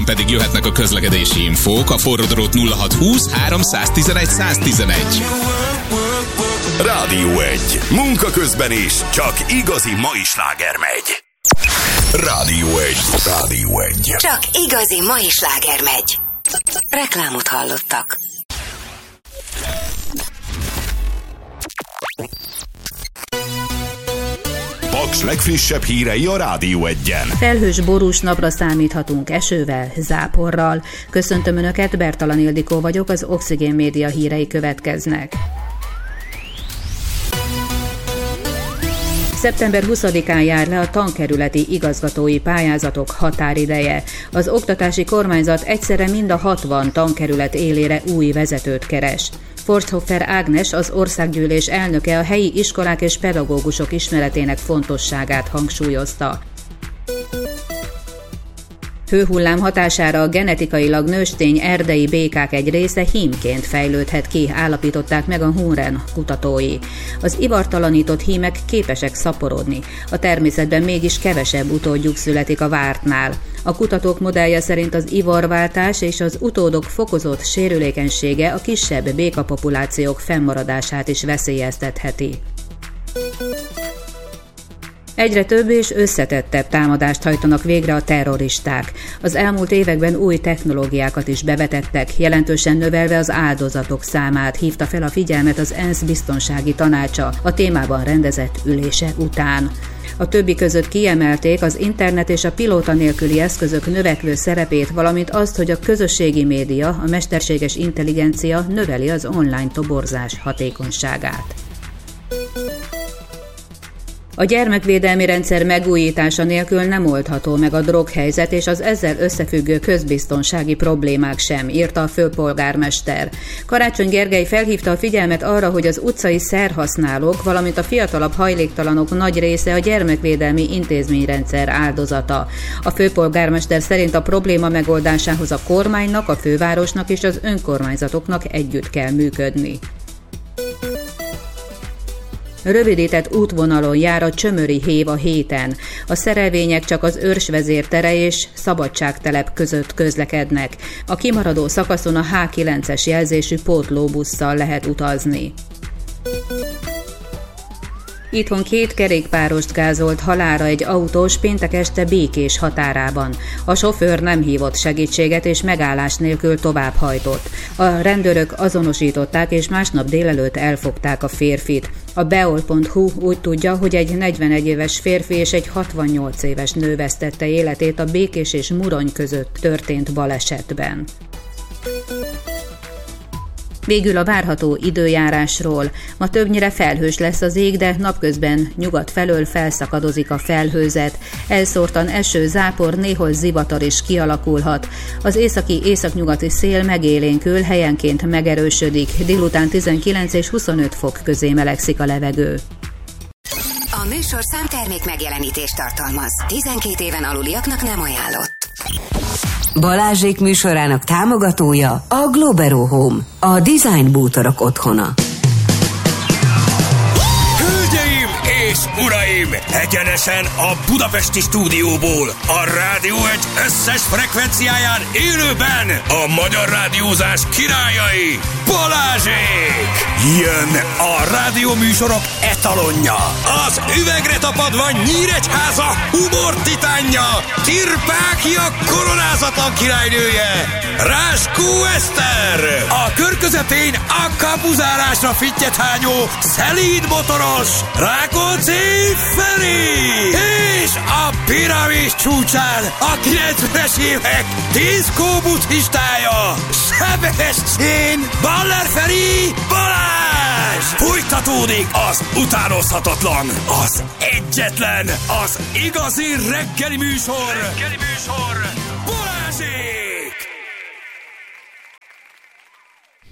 Pedig jöhetnek a közlekedési infók a forródrót 0620 311 111. Rádió 1. Munka közben is csak igazi mai sláger megy. Rádió 1. Rádió 1. Csak igazi mai sláger megy. Reklámot hallottak. Paks legfrissebb hírei a Rádió 1-en. Felhős borús napra számíthatunk esővel, záporral. Köszöntöm Önöket, Bertalan Ildikó vagyok, az Oxigén Média hírei következnek. Szeptember 20-án jár le a tankerületi igazgatói pályázatok határideje. Az oktatási kormányzat egyszerre mind a 60 tankerület élére új vezetőt keres. Forsthofer Ágnes, az országgyűlés elnöke a helyi iskolák és pedagógusok ismeretének fontosságát hangsúlyozta. Hőhullám hatására a genetikailag nőstény erdei békák egy része hímként fejlődhet ki, állapították meg a Hunren kutatói. Az ivartalanított hímek képesek szaporodni, a természetben mégis kevesebb utódjuk születik a vártnál. A kutatók modellje szerint az ivarváltás és az utódok fokozott sérülékenysége a kisebb békapopulációk fennmaradását is veszélyeztetheti. Egyre több és összetettebb támadást hajtanak végre a terroristák. Az elmúlt években új technológiákat is bevetettek, jelentősen növelve az áldozatok számát, hívta fel a figyelmet az ENSZ biztonsági tanácsa a témában rendezett ülése után. A többi között kiemelték az internet és a pilóta nélküli eszközök növekvő szerepét, valamint azt, hogy a közösségi média, a mesterséges intelligencia növeli az online toborzás hatékonyságát. A gyermekvédelmi rendszer megújítása nélkül nem oldható meg a droghelyzet és az ezzel összefüggő közbiztonsági problémák sem, írta a főpolgármester. Karácsony Gergely felhívta a figyelmet arra, hogy az utcai szerhasználók, valamint a fiatalabb hajléktalanok nagy része a gyermekvédelmi intézményrendszer áldozata. A főpolgármester szerint a probléma megoldásához a kormánynak, a fővárosnak és az önkormányzatoknak együtt kell működni. Rövidített útvonalon jár a Csömöri hév a héten. A szerelvények csak az Őrsvezér tere és Szabadságtelep között közlekednek. A kimaradó szakaszon a H9-es jelzésű pótlóbusszal lehet utazni. Itthon 2 kerékpárost gázolt halálra egy autós péntek este Békés határában. A sofőr nem hívott segítséget és megállás nélkül továbbhajtott. A rendőrök azonosították és másnap délelőtt elfogták a férfit. A beol.hu úgy tudja, hogy egy 41 éves férfi és egy 68 éves nő vesztette életét a Békés és Murony között történt balesetben. Végül a várható időjárásról. Ma többnyire felhős lesz az ég, de napközben nyugat felől felszakadozik a felhőzet. Elszórtan eső, zápor, néhol zivatar is kialakulhat. Az északi-északnyugati szél megélénkül, helyenként megerősödik. Délután 19 és 25 fok közé melegszik a levegő. A műsorszám termék megjelenítést tartalmaz. 12 éven aluliaknak nem ajánlott. Balázsék műsorának támogatója a Globero Home, a design bútorok otthona. Hölgyeim és uraim, egyenesen a budapesti stúdióból, a Rádió 1 összes frekvenciáján élőben a magyar rádiózás királyai, Balázsék! Jön a rádióműsorok etalonja, az üvegre tapadva Nyíregyháza humor titánja, Kirpákia koronázatlan királynője, Ráskó Eszter, a kör közepén a kapuzárásra fittyet hányó szelíd motoros Rákóczi Feri, és a piramis csúcsán a 90-es évek diszkóbuddhistája, Sebestyén Baller Feri Balázs! Folytatódik az utánozhatatlan, az egyetlen, az igazi reggeli műsor, Balázsék!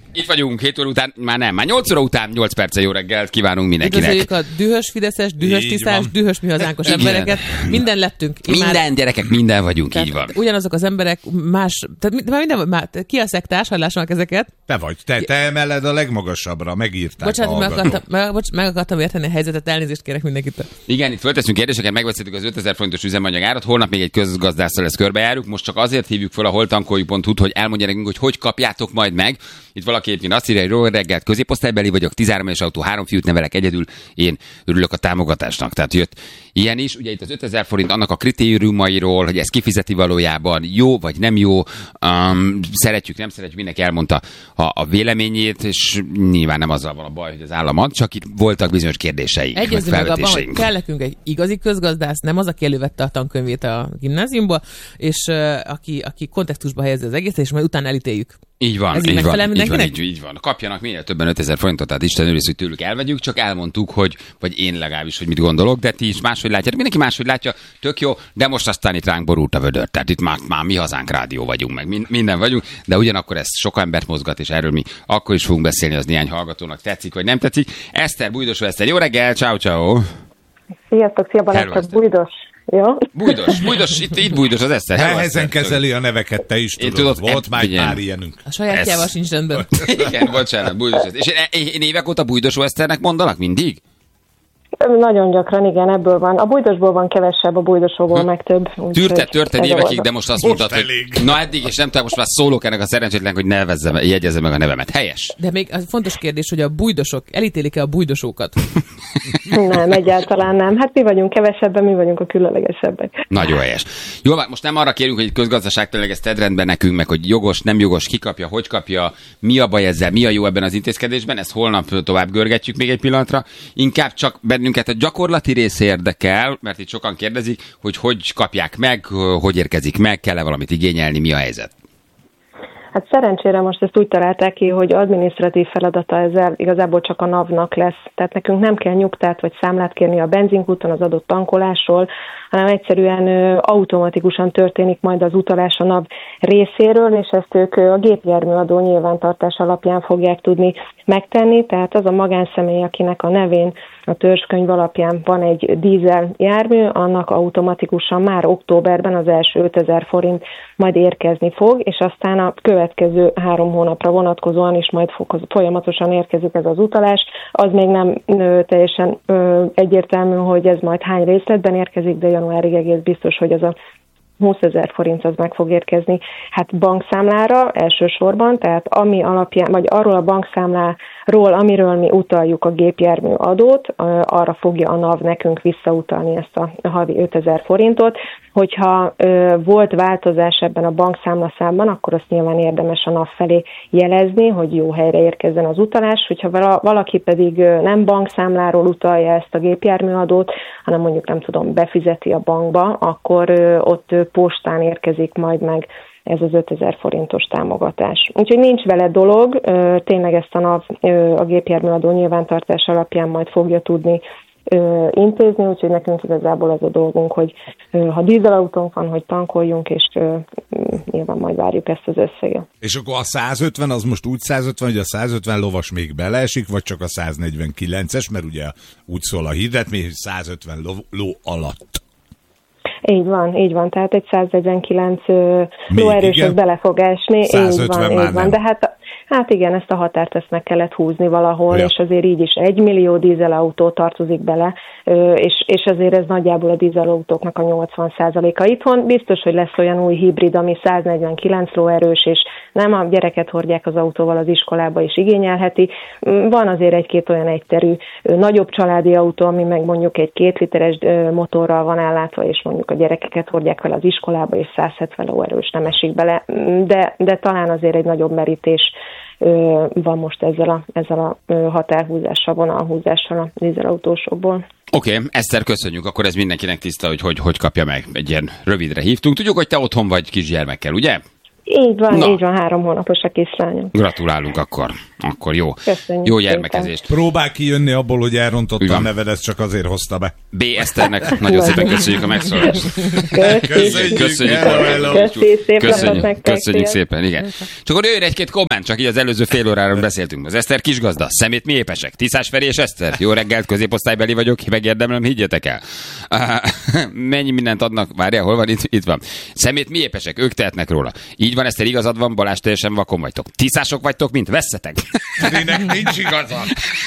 Itt vagyunk, 7 óra után, már 8 óra után, 8 perce jó reggelt kívánunk mindenkinek. Üdvözöljük a dühös fideszes, dühös tisztás, dühös mi hazánkos embereket. Minden lettünk. Minden gyerekek, minden vagyunk, tehát így van. Ugyanazok az emberek, más, tehát már ki a szektás, hallássanak ezeket. Te vagy, te emeled a legmagasabbra, megírták. Bocsánat, meg akartam érteni a helyzetet, elnézést kérek mindenkitől. Igen, itt fölteszünk kérdéseket, megbeszéltük az 5000 forintos üzemanyagárat, holnap még egy közgazdásszal ezt körbejárjuk, most csak azért hívjuk fel a holtankoljuk.hu-t, hogy elmondja nekünk, hogy kapjátok majd meg. Itt valaki egyébként azt írja, hogy jó reggelt, középosztálybeli vagyok, 13 éves autó, 3 fiút nevelek egyedül, én örülök a támogatásnak. Tehát jött ilyen is, ugye itt az 5000 forint annak a kritériumairól, hogy ez kifizeti valójában, jó vagy nem jó, szeretjük, nem szeretjük, mindenki elmondta a véleményét, és nyilván nem azzal van a baj, hogy az állam ad, csak itt voltak bizonyos kérdéseink, egyezünk meg abban, hogy kell nekünk egy igazi közgazdász, nem az, aki elővette a tankönyvét a gimnáziumba, és aki kontextusba helyezi az egészet, és majd utána elítéljük. Így van, ez így van. Kapjanak minél többen 5000 forintot, tehát Isten őriz, hogy tőlük elvegyük, csak elmondtuk, hogy, vagy én legalábbis, hogy mit gondolok, de ti is máshogy látjátok, mindenki máshogy látja, tök jó, de most aztán itt ránk borult a vödör, tehát itt már mi hazánk rádió vagyunk, meg minden vagyunk, de ugyanakkor ez sok embert mozgat, és erről mi akkor is fogunk beszélni, az néhány hallgatónak tetszik, vagy nem tetszik. Eszter, Bújdosó Eszter, jó reggel, ciao. Sziasztok, szia Balázs, Bújdos. Jó? Bújdos, itt Bújdos az Eszter. Nehezen kezeli a neveket, te is tudod. Volt már pár ilyenünk. A sajátjával sincs rendben. Igen, bocsánat, Bújdos Eszter. És én évek óta Bújdosó Eszternek mondanak mindig? Nagyon gyakran, igen, ebből van. A bújdosból van kevesebb, a bújdosóból meg több. Tűrted évekig, de most azt mondtad, hogy na eddig, és nem tudom, most már szólok ennek a szerencsétlennek, hogy jegyezze meg a nevemet. Helyes. De még az fontos kérdés, hogy a bújdosok, elítélik-e a bújdosókat? Nem, egyáltalán nem. Hát mi vagyunk kevesebben, mi vagyunk a különlegesebbek. Nagyon helyes. Jó, most nem arra kérünk, hogy itt közgazdaságtanilag ezt tedd rendben nekünk, meg hogy jogos, nem jogos, ki kapja, hogy kapja, mi a baj ezzel, mi a jó ebben az intézkedésben, ezt holnap tovább görgetjük még egy pillanatra. Inkább csak bennünket a gyakorlati rész érdekel, mert itt sokan kérdezik, hogy kapják meg, hogy érkezik meg, kell-e valamit igényelni, mi a helyzet? Hát szerencsére most ezt úgy találták ki, hogy adminisztratív feladata ezzel igazából csak a NAV-nak lesz. Tehát nekünk nem kell nyugtát vagy számlát kérni a benzinkúton az adott tankolásról, hanem egyszerűen automatikusan történik majd az utalás a NAV részéről, és ezt ők a gépjárműadó nyilvántartás alapján fogják tudni megtenni. Tehát az a magánszemély, akinek a nevén a törzskönyv alapján van egy dízel jármű, annak automatikusan már októberben az első 5000 forint majd érkezni fog, és aztán a következő 3 hónapra vonatkozóan is majd folyamatosan érkezik ez az utalás. Az még nem teljesen egyértelmű, hogy ez majd hány részletben érkezik, de januárig egész biztos, hogy ez a 20 000 forint az meg fog érkezni. Hát bankszámlára elsősorban, tehát ami alapján, vagy arról a bankszámláról, amiről mi utaljuk a gépjármű adót, arra fogja a NAV nekünk visszautalni ezt a havi 5000 forintot. Hogyha volt változás ebben a bankszámlaszámban, akkor azt nyilván érdemes a NAV felé jelezni, hogy jó helyre érkezzen az utalás. Hogyha valaki pedig nem bankszámláról utalja ezt a gépjárműadót, hanem mondjuk nem tudom, befizeti a bankba, akkor ott postán érkezik majd meg ez az 5000 forintos támogatás. Úgyhogy nincs vele dolog, tényleg ezt a NAV a gépjárműadó nyilvántartás alapján majd fogja tudni intézni, úgyhogy nekünk igazából az a dolgunk, hogy ha dízelautónk van, hogy tankoljunk, és nyilván majd várjuk ezt az összeget. És akkor a 150 az most úgy 150, hogy a 150 lovas még beleesik, vagy csak a 149-es, mert ugye úgy szól a hirdet, még 150 ló alatt. Így van, tehát egy 149 lóerős az bele fog esni. 150 így van, de hát igen, ezt a határt ezt meg kellett húzni valahol, ja. És azért így is 1 millió dízelautó tartozik bele, és azért ez nagyjából a dízelautóknak a 80%-a. Itthon biztos, hogy lesz olyan új hibrid, ami 149 lóerős, és nem a gyereket hordják az autóval az iskolába is igényelheti. Van azért egy-két olyan egyterű nagyobb családi autó, ami meg mondjuk egy 2 literes motorral van ellátva, és mondjuk a gyerekeket hordják vele az iskolába, és 170 lóerős nem esik bele, de talán azért egy nagyobb merítés van most ezzel a határhúzással, vonalhúzással a dízelautósokból. Oké, Eszter, köszönjük, akkor ez mindenkinek tiszta, hogy kapja meg. Egy ilyen rövidre hívtunk. Tudjuk, hogy te otthon vagy kisgyermekkel, ugye? Így van, 3 hónapos a kislányom. Gratulálunk akkor. Akkor jó. Köszönjük Jó szépen. gyermekezést. Próbál kijönni abból, hogy elrontotta a neved, ezt csak azért hozta be. B. Eszternek nagyon szépen köszönjük a megszólalást. Köszönjük. Köszönjük szépen, igen. Csak akkor jöjjön egy-két komment, csak így az előző fél óráról beszéltünk. Az Eszter kisgazda, szemét mi épesek? Tiszás Feri és Eszter. Jó reggelt, középosztálybeli vagyok, megérdemlem, higgyetek el. Mennyi mindent adnak, várjál, hol van? Itt van. Szemét mi épesek, ők tehetnek róla. Így van, Eszter, igazad van, Balázs, teljesen vakon vagytok. Tiszások vagytok, mint vesszetek. Ferinek nincs igaza.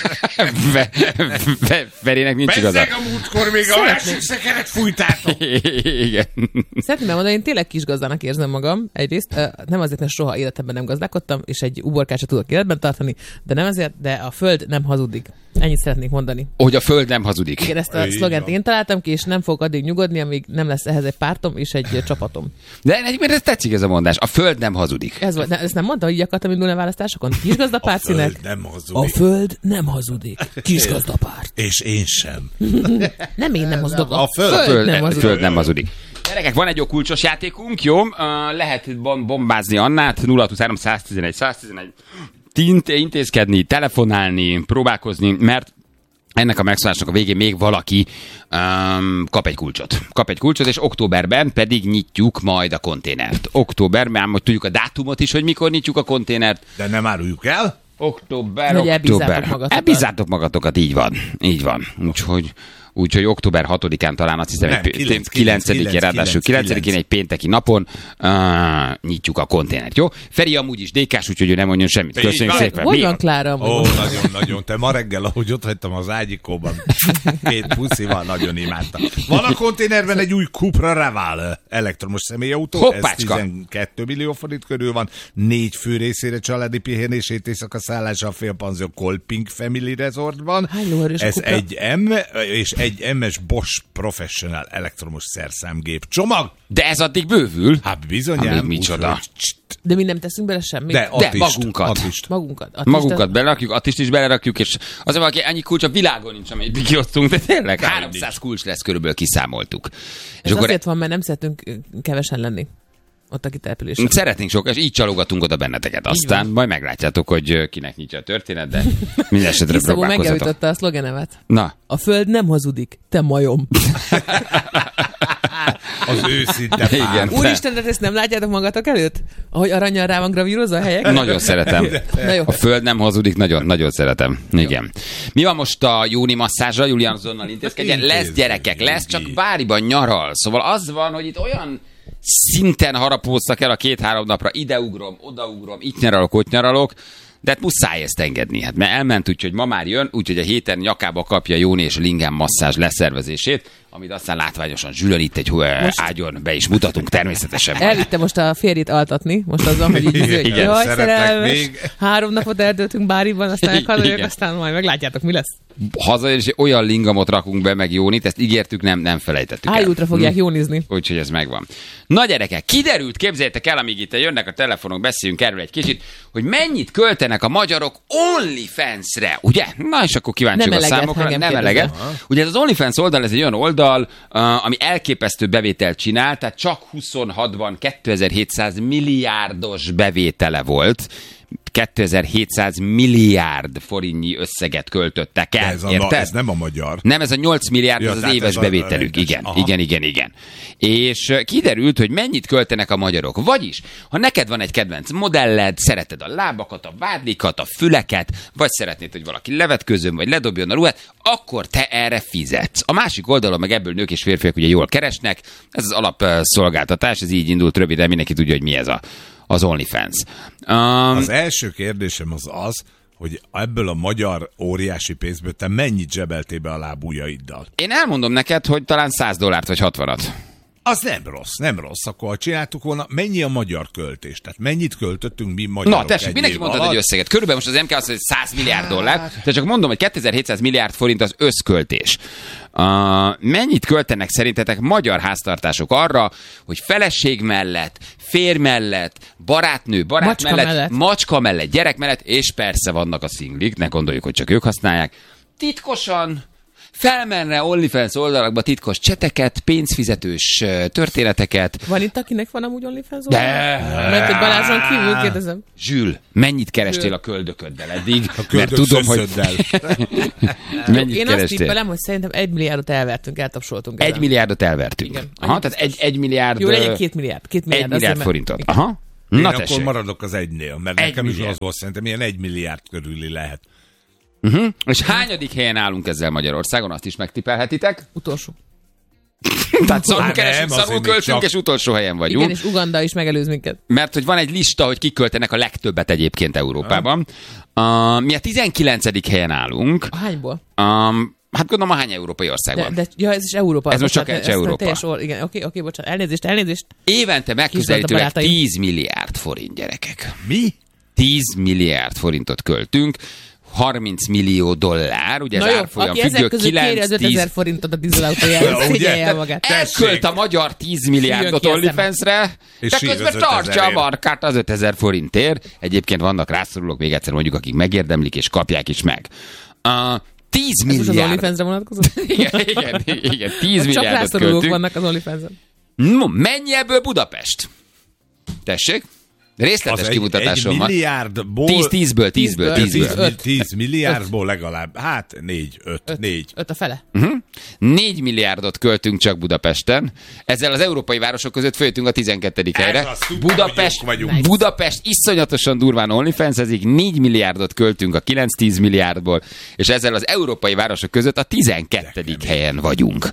Ferinek nincs igaza. Bezzeg a múltkor még a másik szekeret fújtátok. Igen. Szeretném elmondani, én tényleg kisgazdának érzem magam. Egyrészt nem azért, mert soha életemben nem gazdálkodtam, és egy uborkát sem tudok életben tartani, de nem azért, de a föld nem hazudik. Ennyit szeretnék mondani. Hogy a föld nem hazudik. Igen, ezt a szlogent én találtam ki, és nem fogok addig nyugodni, amíg nem lesz ehhez egy pártom és egy csapatom. De egyébként ez tetszik ez a mondás. A föld nem hazudik. Ezt nem mondta, hogy így akartam indulni a választásokon? Kisgazdapárt színek? A föld nem hazudik. Kisgazdapárt. És én sem. Nem én nem hazudok. A föld nem hazudik. Gyerekek, van egy jó kulcsos játékunk, jó? Lehet bombázni Annát, 023 111 111. Intézkedni, telefonálni, próbálkozni, mert ennek a megszólásnak a végén még valaki kap egy kulcsot, és októberben pedig nyitjuk majd a konténert. Októberben, hogy tudjuk a dátumot is, hogy mikor nyitjuk a konténert. De nem áruljuk el? Október. Elbízzátok magatokat, így van. Úgyhogy október 6-án talán azt hiszem, 9-én, ráadásul 9-én egy pénteki napon nyitjuk a konténert, jó? Feri amúgy is DK-s, úgyhogy ő nem mondjon semmit. Köszönjük szépen. Hogy van Klára? Nagyon. Te ma reggel, ahogy ott hagytam az ágyikóban, 2 puszival nagyon imádtam. Van a konténerben egy új Cupra Raval elektromos személyautó. Hoppácska. Ez 12 millió forint körül van. 4 fő részére családi pihenését, éjszakaszállása a félpanzió Kolping Family Resortban. Ez egy M és egy MS Bosch Professional elektromos szerszámgép csomag. De ez addig bővül. Hát bizonyám. Micsoda. De mi nem teszünk bele semmit? De magunkat belerakjuk, Attist is belerakjuk, és azért valaki ennyi kulcs a világon nincs, amelyet kiosztunk, de tényleg 300 kulcs lesz, körülbelül kiszámoltuk. És akkor azért van, mert nem szeretünk kevesen lenni ott a kitelepülésen. Szeretnénk sok, és így csalogatunk oda benneteket. Aztán majd meglátjátok, hogy kinek nyitja a történet, de minden esetre próbálkozatok. Megjavította a szlogenemet. Na. A föld nem hazudik, te majom. Az őszinte pár. Igen. Úristen, de ezt nem látjátok magatok előtt? Ahogy arannyal rá van gravírozva a helyek? Nagyon szeretem. A föld nem hazudik, nagyon szeretem. Igen. Mi van most a Jóni masszázsra? Julián azonnal intézkedjen. Lesz gyerekek, lesz, csak Báriban nyaral. Szóval az van, hogy itt olyan szinten harapóztak el a 2-3 napra, ideugrom, odaugrom, itt nyaralok, ott nyaralok, de hát muszáj ezt engedni. Hát mert elment, úgyhogy ma már jön, úgyhogy a héten nyakába kapja Jóni és Lingán masszázs leszervezését, amit aztán látványosan zsülön itt egy ágyon be is mutatunk természetesen. Elvitte most a férjét altatni, most azon, hogy így jaj, szerelmes, 3 napot eltöltünk Báriban, aztán hazajök, aztán majd meglátjátok, mi lesz. Hazajön, és olyan lingamot rakunk be, meg Jónit, ezt ígértük, nem felejtettük el. Ájútra fogják jónizni. Úgyhogy ez megvan. Na gyerekek, kiderült, képzeljétek el, amíg itt jönnek a telefonok, beszéljünk erről egy kicsit, hogy mennyit költenek a magyarok OnlyFans-re, ugye? Na és akkor kíváncsiak a számokra. Nem eleget. Ugye ez az OnlyFans oldal, ez egy olyan oldal, ami elképesztő bevételt csinál, tehát csak 26-ban 2700 milliárdos bevétele volt. 2700 milliárd forintnyi összeget költöttek el. Ez nem a magyar. Nem, ez a 8 milliárd, az éves bevételük. Igen. És kiderült, hogy mennyit költenek a magyarok. Vagyis, ha neked van egy kedvenc modelled, szereted a lábakat, a vádlikat, a füleket, vagy szeretnéd, hogy valaki levetkőzön, vagy ledobjon a ruhát, akkor te erre fizetsz. A másik oldalon meg ebből nők és férfiak ugye jól keresnek. Ez az alapszolgáltatás, ez így indult röviden, mindenki tudja, hogy mi ez az OnlyFans. Az első kérdésem az, hogy ebből a magyar óriási pénzből te mennyit zsebeltél be a lábujjaiddal? Én elmondom neked, hogy talán $100 vagy 60-at. Az nem rossz. Akkor ha csináltuk volna, mennyi a magyar költés? Tehát mennyit költöttünk mi magyarok? Na, tessék, mindenki mondta egy összeget. Körülbelül most az MK azt mondja, hogy 100 milliárd dollár, de csak mondom, hogy 2700 milliárd forint az összköltés. Mennyit költenek szerintetek magyar háztartások arra, hogy feleség mellett, férj mellett, barátnő, macska mellett, gyerek mellett, és persze vannak a szinglik, ne gondoljuk, hogy csak ők használják, titkosan felmenne OnlyFans oldalakba titkos cseteket, pénzfizetős történeteket. Van itt, akinek van amúgy OnlyFans oldal? Mert hogy Balázson kívül kérdezem. Zsül, mennyit kerestél a köldököddel eddig? A köldök tudom, hogy mennyit én kerestél? azt tippelem, hogy szerintem 1 milliárdot elvertünk, eltapsoltunk. 1 milliárdot elvertünk. Igen. Aha, tehát 1 milliárd... Jó, legyen 2 milliárd. 2 1 milliárd forintot. Igen. Aha. Én Na akkor tessék. maradok az 1-nél, mert nekem is az volt, szerintem ilyen 1 milliárd körüli lehet. És hányadik helyen állunk ezzel Magyarországon? Azt is megtippelhetitek. Utolsó. Tehát szarul nem, keresünk, azért szarul még költünk, csak- és utolsó helyen vagyunk. Igen, és Uganda is megelőz minket. Mert hogy van egy lista, hogy kik költenek a legtöbbet egyébként Európában. Mi a 19. helyen állunk. A hányból? Hát gondolom a hány európai országban. Ja, ez is Európa. Ez most csak Bocsánat, Európa. Igen, oké, bocsánat. Elnézést. Évente megközelítőleg barátaim. 10 milliárd forint, gyerekek. Mi? 10 milliárd forintot költünk. 30 millió dollár, ugye Na az jó, árfolyam aki ezek függő, közül kéri az 5000 forintot a dízelautójára, figyelje el magát. Elkölt a magyar 10 milliárdot Süljön ki a OnlyFans-re, És de sír közben az 5000 tartsa a ért. markát az 5000 forintért. Egyébként vannak rászorulók, még egyszer mondjuk, akik megérdemlik és kapják is meg. 10 Ez most az milliárd. OnlyFans-re vonatkozott? Igen, 10 Csak milliárdot rászorulók költünk. vannak az OnlyFans-en. No, mennyi ebből Budapest? Tessék? Részletes Az kimutatásom egy van. milliárdból... 10-10-ből. 10 milliárdból legalább. Hát 4. 5 a fele. 4 milliárdot költünk csak Budapesten. Ezzel az európai városok között följöttünk a 12. helyre. az, szuper vagyunk. Budapest iszonyatosan durván OnlyFans-ezik, 4 milliárdot költünk a 9-10 milliárdból, és ezzel az európai városok között a 12. helyen vagyunk.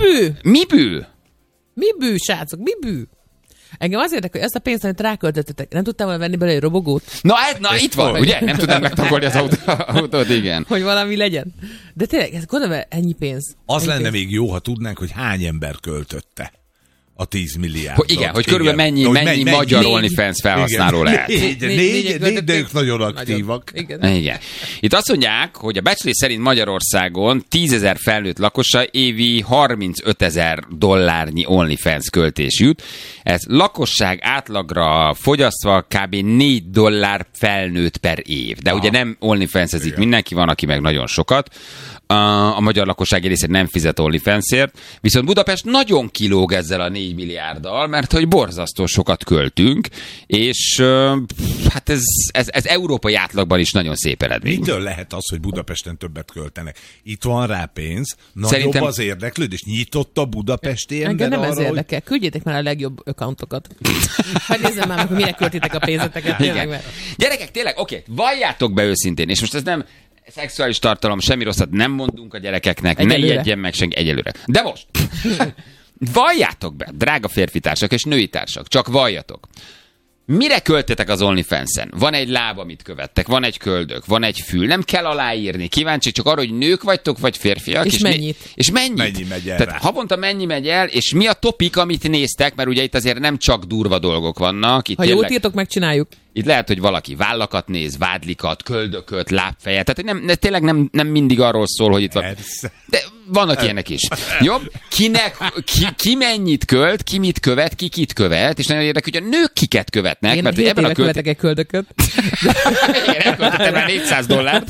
Mi bű, srácok, mi bű? Engem az érdekel, hogy ezt a pénzt, amit ráköltöttetek, nem tudtam volna venni belőle egy robogót? Na itt van, ugye? Nem tudnám megtankolni az autót, igen. Hogy valami legyen. De tényleg, ez gondolom, ennyi pénz. Az ennyi lenne pénz. még jó, ha tudnánk, hogy hány ember költötte a 10 milliárdot. Igen, hogy körülbelül mennyi magyar OnlyFans felhasználó lehet. Négy, de ők nagyon aktívak. Igen. Itt azt mondják, hogy a becslés szerint Magyarországon 10 000 felnőtt lakosa évi 35 000 dollárnyi OnlyFans költés jut. Ez lakosság átlagra fogyasztva kb. 4 dollár felnőtt per év. De ugye nem OnlyFans-ezik mindenki, van, aki meg nagyon sokat. A magyar lakosság részét nem fizet OnlyFansért, viszont Budapest nagyon kilóg ezzel a 4 milliárddal, mert hogy borzasztó sokat költünk, és hát ez európai átlagban is nagyon szép eredmény. Mitől lehet az, hogy Budapesten többet költenek? Itt van rá pénz, nagyobb Szerintem... az érdeklődés, nyitott a budapesti ember Engem nem arra, ez érdekel. Küldjétek már a legjobb accountokat. Hát nézzem már meg, hogy mire költitek a pénzeteket. Tényleg, mert... Gyerekek, tényleg, oké, valljátok be őszintén, és most ez nem szexuális tartalom, semmi rosszat nem mondunk a gyerekeknek, Egyelőre. ne ijedjen meg senki egyelőre. De most, valljátok be, drága férfitársak és női társak, csak valljatok. Mire költetek az OnlyFans-en? Van egy láb, amit követtek, van egy köldök, van egy fül, nem kell aláírni. Kíváncsi csak arra, hogy nők vagytok, vagy férfiak. És mennyit? És mennyit? Mennyi megy el Tehát rá? havonta mennyi megy el, és mi a topik, amit néztek, mert ugye itt azért nem csak durva dolgok vannak. Itt Ha jót írtok, megcsináljuk. Itt lehet, hogy valaki vállakat néz, vádlikat, köldököt, lábfejet. Tehát tényleg nem mindig arról szól, hogy itt van. Persze. De vannak ilyenek is. Jobb? Ki mennyit költ, ki mit követ, ki kit követ, és nagyon érdekes, hogy a nők kiket követnek. Én mert 7 ebben éve a követek egy köldököt. Igen, elköltöttem már 400 dollárt.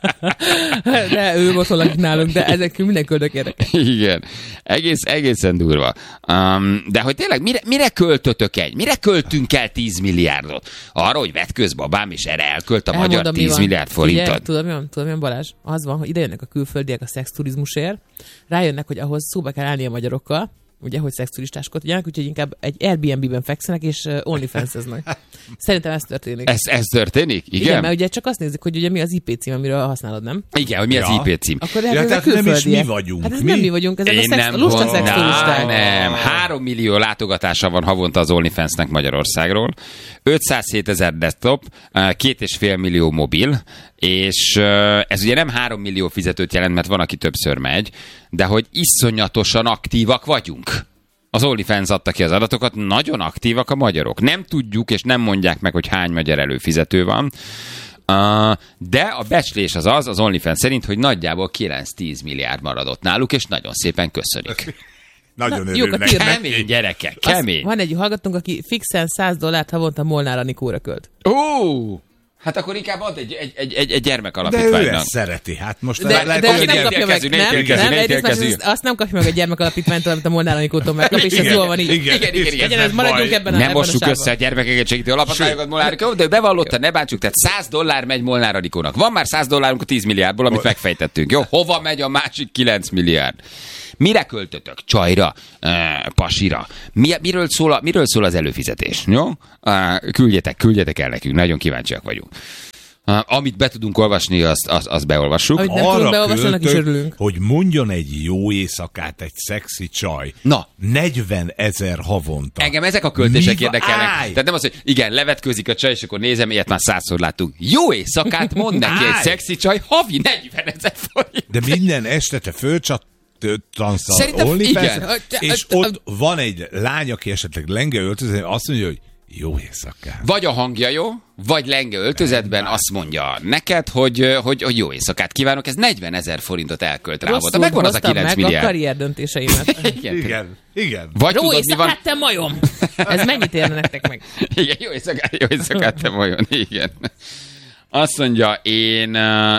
De ő ott lakik nálunk, de ezek minden köldök érdekel. Igen. Egészen durva. De hogy tényleg, mire költötök mire költünk el 10 milliárdot? Arra, hogy vetközbabám, és erre elkölt a magyar 10 milliárd forintot. Tudod, milyen Balázs? Az van, hogy ide jönnek a külföldiek a szexturizmusért, rájönnek, hogy ahhoz szóba kell állni a magyarokkal, ugye, hogy szexturistáskodjanak, úgyhogy inkább egy Airbnb-ben fekszenek, és OnlyFans-eznek. Szerintem ez történik. Ez történik? Igen, mert ugye csak azt nézik, hogy ugye mi az IP cím, amiről használod, nem? Igen, hogy mi az IP cím. Akkor tehát nem is mi vagyunk. Hát ez nem mi vagyunk, ezek a lusta szexturisták. Nem, 3 millió látogatása van havonta az OnlyFansnek Magyarországról, 507 000 desktop, 2,5 millió mobil, és ez ugye nem 3 millió fizetőt jelent, mert van, aki többször megy, de hogy iszonyatosan aktívak vagyunk. Az OnlyFans adta ki az adatokat, nagyon aktívak a magyarok. Nem tudjuk, és nem mondják meg, hogy hány magyar előfizető van, de a becslés az OnlyFans szerint, hogy nagyjából 9-10 milliárd maradott náluk, és nagyon szépen köszönjük. Nagyon jókat örülnek. írnak. Kemény gyerekek, kemény. Van egy hallgatónk, aki fixen $100 havonta Molnár Anikóra költ. Ó! Hát akkor inkább ad egy gyermekalapítványnak. De ő ezt szereti, hát most... De azt nem kapja meg, azt nem kapja meg a gyermekalapítványtól, amit a Molnár Anikótól megkap, és ez jól van így. Igen, maradjunk ebben a nem mossuk össze a gyermekeket segítő alapokányokat Molnár Anikó, de bevallotta, ne bántsuk, tehát $100 megy Molnár Anikónak. Van már $100 a 10 milliárdból, amit megfejtettünk. Jó, hova megy a másik 9 milliárd? Mire költötök? Csajra? Pasira? Miről szól az előfizetés? Jó? Küldjetek el nekünk, nagyon kíváncsiak vagyunk. Amit be tudunk olvasni, azt beolvassuk. Amit nem tudunk beolvasni, annak is örülünk. Hogy mondjon egy jó éjszakát egy szexi csaj. Na. 40 000 havonta. Engem ezek a költések érdekelnek. Tehát nem az, hogy igen, levetkőzik a csaj, és akkor nézem, ilyet már 100-szor láttunk. Jó éjszakát mond neki egy szexi csaj, havi 40 000 forint. De minden este te fölcsattansz a OnlyFans, és ott van egy lány, aki esetleg lenge öltöző, azt mondja, hogy jó éjszakát. Vagy a hangja jó, vagy lenge öltözetben azt mondja neked, hogy jó éjszakát kívánok, ez 40 000 forintot elkölt rá. Rosszul megvan az a 9 milliárd. meg a karrier döntéseimet. Igen. Vagy jó tudod, éjszakát, te majom! Ez mennyit érne nektek meg? Igen, jó éjszakát, te majom. Igen. Azt mondja, én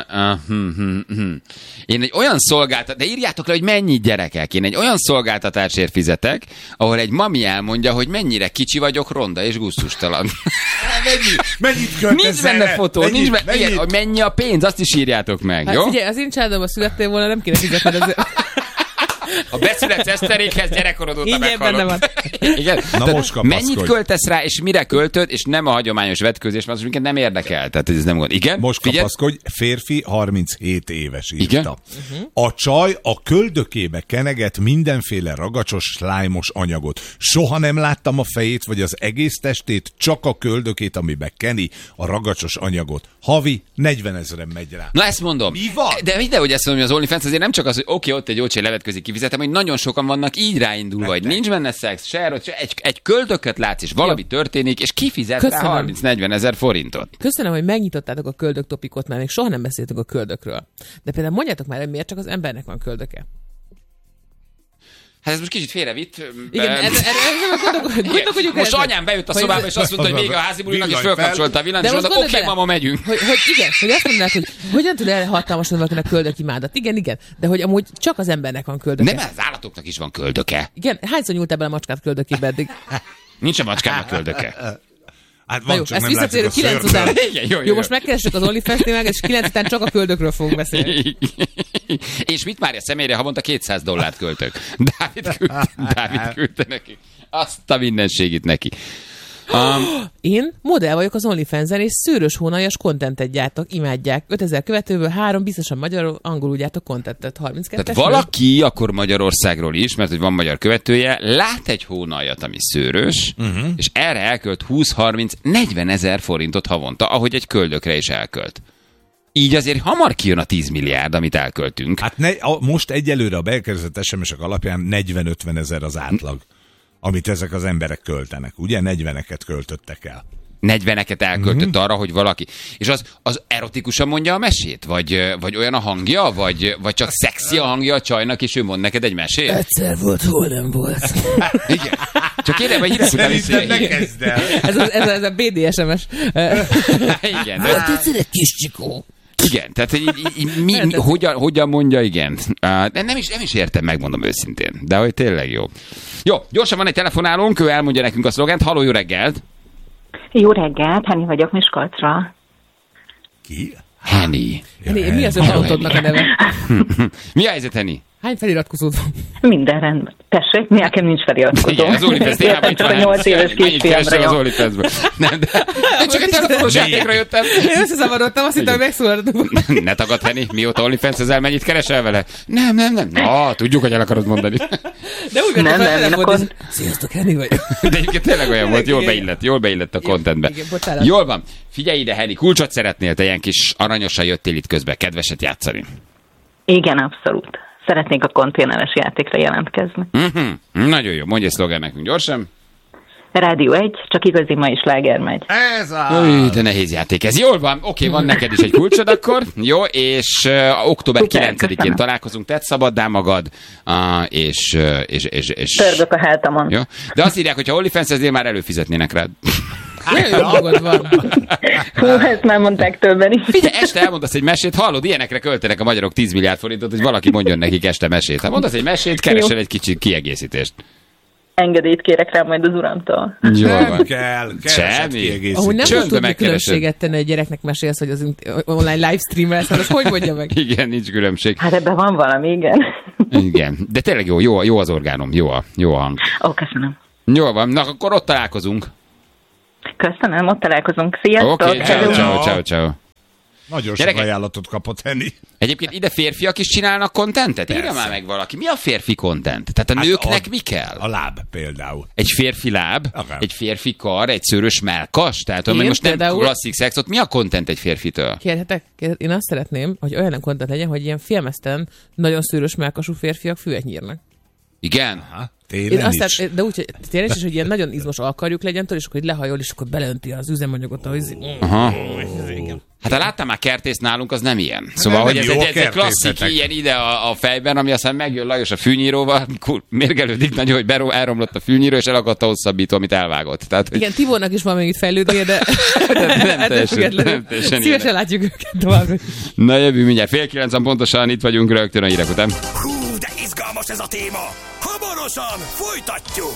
egy olyan de írjátok le, hogy mennyi gyerekek, én egy olyan szolgáltatásért fizetek, ahol egy mami elmondja, hogy mennyire kicsi vagyok, ronda és gusztustalan. Mennyit költesz? Nincs benne fotó, mennyi a pénz, azt is írjátok meg, hát jó? Figyelj, az én családomban születtél volna, nem kéne fizetni azért. Ha beszületsz Eszterékhez, gyerekkorod óta meghalod. Igen? Na most mennyit költesz rá, és mire költöd, és nem a hagyományos vetkőzés, mert az minket nem érdekel. Tehát ez nem gond. Igen? Most kapaszkodj, férfi 37 éves írta. Igen? A csaj a köldökébe keneget mindenféle ragacsos, slájmos anyagot. Soha nem láttam a fejét, vagy az egész testét, csak a köldökét, amiben keni a ragacsos anyagot. Havi 40 000 megy rá. Na ezt mondom. Mi van? De videhogy ezt mondom, hogy az OnlyFans azért nem csak az, hogy oké, ott egy jó csaj levetközik, kifizetem, hogy nagyon sokan vannak így ráindulva, hogy nincs benne szex, se egy köldököt látsz, és valami történik, és kifizet rá 30-40 000 forintot. Köszönöm, hogy megnyitottátok a köldök topikot, mert még soha nem beszéltük a köldökről. De például mondjátok már, hogy miért csak az embernek van köldöke. Hát ez most kicsit félrevitt. Igen, gondolkodjuk most anyám bejött a szobába, és azt mondta, hogy vége a házi bulinak, és fölkapcsolta a villanyt, és mondta, oké, mama, megyünk. Hogy azt mondanád, hogy hogyan tud erre hatalmasan valakinek köldökimádat. Igen, de hogy amúgy csak az embernek van köldöke. Nem, az állatoknak is van köldöke. Igen, hányszor nyúltál bele a macskát köldökébe eddig? Nincs a macskámnak köldöke. Hát van, jó, ezt visszatérünk 9 után. Jó, most megkeressük az OnlyFans-nél meg, és 9 után csak a köldökről fogunk beszélni. És mit már a személyre havonta $200 költök. Dávid küldte neki. Azt a mindenségit neki. Én modell vagyok az OnlyFans-en, és szőrös hónaljas kontentet gyártok, imádják. 5000 követőből 3 biztosan magyarul, angolul gyártok kontentet. 32-es. Tehát valaki akkor Magyarországról is, mert hogy van magyar követője, lát egy hónaljat, ami szőrös, és erre elkölt 20-30-40 000 forintot havonta, ahogy egy köldökre is elkölt. Így azért hamar kijön a 10 milliárd, amit elköltünk. Hát most egyelőre a beérkezett SMS-ek alapján 40-50 000 az átlag, amit ezek az emberek költenek. Ugye 40-eket költöttek el. 40-eket elköltött arra, hogy valaki... És az erotikusan mondja a mesét? Vagy olyan a hangja? Vagy csak szexi a hangja a csajnak, és ő mond neked egy mesét? Egyszer volt, hol nem volt. Igen. Csak kérem, hogy hírek után... Szerintem ne kezd el. Ez a BDSMS. Igen. Hát egyszer egy kis csikó. Igen, tehát hogyan mondja igen? Nem is értem, megmondom őszintén, de hogy tényleg jó. Jó, gyorsan van egy telefonálónk, ő elmondja nekünk a szlogent. Halló, jó reggelt! Jó reggelt, Henny vagyok Miskolcra. Ki? Henny. Mi az autódnak a neve? Mi a helyzet, Henny? Hány feliratkozód van? Minden rendben. Tessék, nekem nincs feliratkozó. Igen, az OnlyFans témában itt van. 8 éves kisfiamra, az OnlyFansből. Nem, de csak egy telefonos játékra jöttem. Én összezavarodtam, azt hittem, hogy megszólaltunk. Ne tagad, Henny, mióta OnlyFans ezzel mennyit keresel vele? Nem. Na, tudjuk, hogy el akarod mondani. De úgy nem, sziasztok, Henny vagyok. De egyébként tényleg olyan volt, jól beillett a contentbe. Jól van. Figyelj ide, Henny, kulcsot szeretnél, te ilyen kis aranyosan jöttél itt közben, kedveset játszani. Igen, abszolút. Szeretnék a konténeres játékra jelentkezni. Nagyon jó, mondj egy szlogán nekünk gyorsan. Rádió 1, csak igazi mai sláger megy. Ez az! De nehéz játék ez. Jól van, oké, van neked is egy kulcsod akkor. Jó, és október 9-én találkozunk, tedd szabaddá magad, és Törgök a hátamon. Jó? De azt írják, hogy ha OnlyFans-eznél már előfizetnének rád. Nagyon jó magad van. Hú, ezt már mondták többen is. Figyelj, este elmondasz egy mesét, hallod, ilyenekre költenek a magyarok 10 milliárd forintot, hogy valaki mondjon nekik este mesét. Ha mondasz egy mesét, keresel egy kicsi kiegészítést. Engedélyt kérek rá majd az uramtól. Nem kell semmi. Ahogy nem fog tudni különbséget tenni, egy gyereknek mesélsz, hogy az online livestreamelsz, hát azt hogy mondja meg? Igen, nincs különbség. Hát ebben van valami, igen. Igen, de tényleg jó az orgánum, jó a hang. Ó, köszönöm. Jó van, na akkor ott találkozunk. Köszönöm, ott találkozunk. Sziasztok! Oké, ciao. Nagyon sok ajánlatot kapott Henny. Egyébként ide férfiak is csinálnak kontentet? Írja már meg valaki. Mi a férfi kontent? Tehát a nőknek mi kell? A láb például. Egy férfi láb, egy férfi kar, egy szőrös mellkas? Tehát most nem klasszik szexot. Mi a kontent egy férfitől? Kérhetek? Én azt szeretném, hogy olyan kontent legyen, hogy ilyen filmeszten nagyon szőrös mellkasú férfiak füvet nyírnak. Igen? Aha. Télen is. De úgy, télen is, hogy ilyen nagyon izmos alkarjuk legyen, és akkor így lehajol, és akkor belönti az üzemanyagot. Aha. Hát ha láttam már kertészt nálunk, az nem ilyen. Szóval, hogy ez egy klasszik ilyen ide a fejben, ami aztán megjön Lajos a fűnyíróval, mérgelődik nagyon, hogy elromlott a fűnyíró, és elakadt a hosszabbító, amit elvágott. Tehát, igen, Tibornak is van még itt fejlődnie, de nem teljesen. Szívesen látjuk őket továbbra. Na jövő mindjárt, 8:30 pontosan itt vagyunk rögtön a hírek után. Hú, de izgalmas ez a téma! Hamarosan folytatjuk!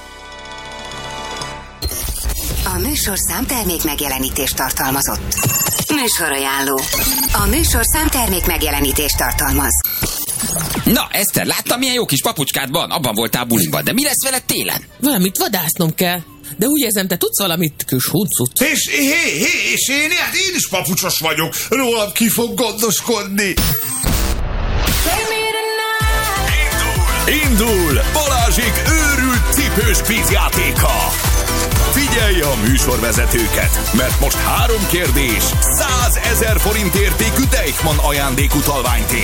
A műsorszám termék megjelenítést tartalmazott. Műsorajánló. A műsorszám termék megjelenítést tartalmaz. Na, Eszter, láttam, milyen jó kis papucskád van? Abban voltál buliban, de mi lesz veled télen? Valamit vadásznom kell. De úgy érzem, te tudsz valamit, kis huncut? És én is papucsos vagyok. Rólam ki fog gondoskodni. Indul Balázsék őrült cipős kvízjátéka. Figyelj a műsorvezetőket, mert most 3 kérdés, 100 000 forint értékű Deichmann ajándékutalványt ér.